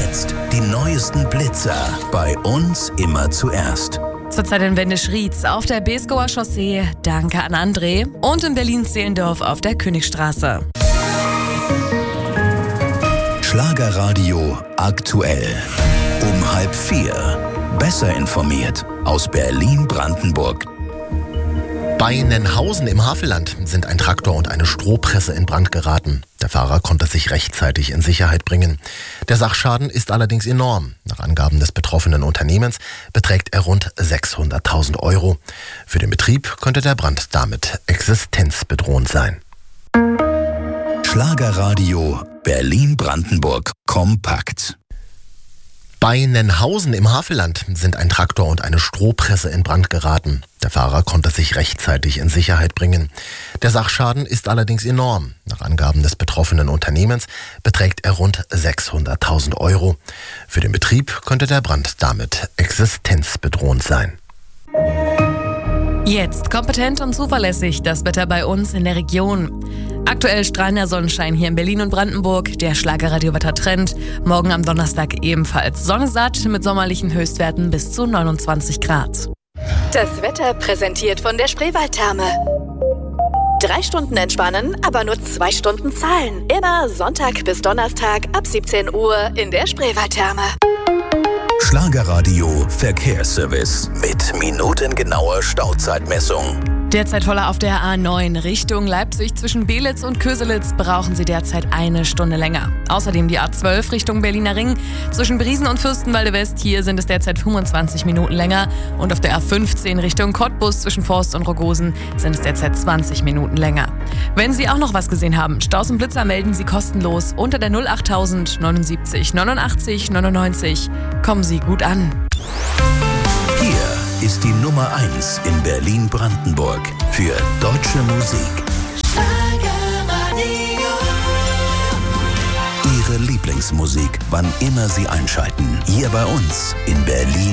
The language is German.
Jetzt die neuesten Blitzer. Bei uns immer zuerst. Zurzeit in Wendisch-Rietz auf der Beeskower Chaussee. Danke an André. Und in Berlin-Zehlendorf auf der Königstraße. Schlagerradio aktuell. Um 3:30. Besser informiert aus Berlin-Brandenburg. Bei Nennhausen im Havelland sind ein Traktor und eine Strohpresse in Brand geraten. Der Fahrer konnte sich rechtzeitig in Sicherheit bringen. Der Sachschaden ist allerdings enorm. Nach Angaben des betroffenen Unternehmens beträgt er rund 600.000 Euro. Für den Betrieb könnte der Brand damit existenzbedrohend sein. Schlagerradio Berlin-Brandenburg kompakt. Bei Nennhausen im Havelland sind ein Traktor und eine Strohpresse in Brand geraten. Der Fahrer konnte sich rechtzeitig in Sicherheit bringen. Der Sachschaden ist allerdings enorm. Nach Angaben des betroffenen Unternehmens beträgt er rund 600.000 Euro. Für den Betrieb könnte der Brand damit existenzbedrohend sein. Jetzt kompetent und zuverlässig das Wetter bei uns in der Region. Aktuell strahlender Sonnenschein hier in Berlin und Brandenburg, der Schlagerradio-Wetter-Trend. Morgen am Donnerstag ebenfalls Sonne satt mit sommerlichen Höchstwerten bis zu 29 Grad. Das Wetter präsentiert von der Spreewaldtherme. 3 Stunden entspannen, aber nur 2 Stunden zahlen. Immer Sonntag bis Donnerstag ab 17 Uhr in der Spreewaldtherme. Schlagerradio Verkehrsservice mit minutengenauer Stauzeitmessung. Derzeit voller auf der A9 Richtung Leipzig zwischen Belitz und Köselitz brauchen Sie derzeit 1 Stunde länger. Außerdem die A12 Richtung Berliner Ring zwischen Briesen und Fürstenwalde West. Hier sind es derzeit 25 Minuten länger. Und auf der A15 Richtung Cottbus zwischen Forst und Rogosen sind es derzeit 20 Minuten länger. Wenn Sie auch noch was gesehen haben, Staus und Blitzer melden Sie kostenlos unter der 08000 79 89 99. Kommen Sie gut an. Hier ist die Nummer 1 in Berlin-Brandenburg für deutsche Musik. Ihre Lieblingsmusik, wann immer Sie einschalten. Hier bei uns in Berlin.